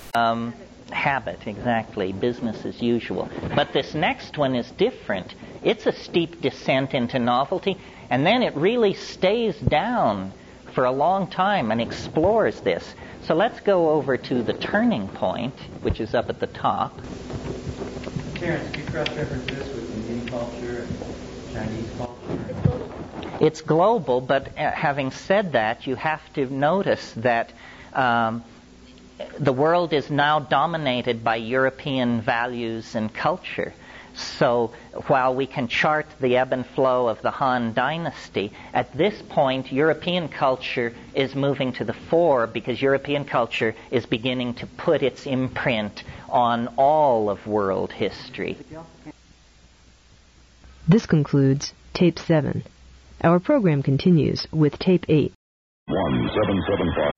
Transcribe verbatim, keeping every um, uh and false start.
Um, habit, exactly, business as usual. But this next one is different. It's a steep descent into novelty, and then it really stays down for a long time and explores this. So let's go over to the turning point, which is up at the top. Terence, do you cross-reference this with Indian culture and Chinese culture? It's global, but uh, having said that, you have to notice that um, the world is now dominated by European values and culture. So while we can chart the ebb and flow of the Han Dynasty, at this point European culture is moving to the fore because European culture is beginning to put its imprint on all of world history. This concludes Tape seven. Our program continues with Tape eight. one seven seven five